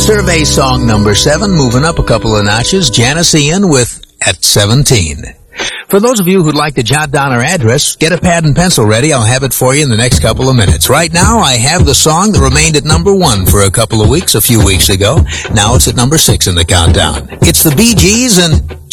Survey song number 7, moving up a couple of notches, Janice Ian with At 17. For those of you who'd like to jot down our address, get a pad and pencil ready. I'll have it for you in the next couple of minutes. Right now, I have the song that remained at number 1 for a couple of weeks, a few weeks ago. Now it's at number 6 in the countdown. It's the Bee Gees and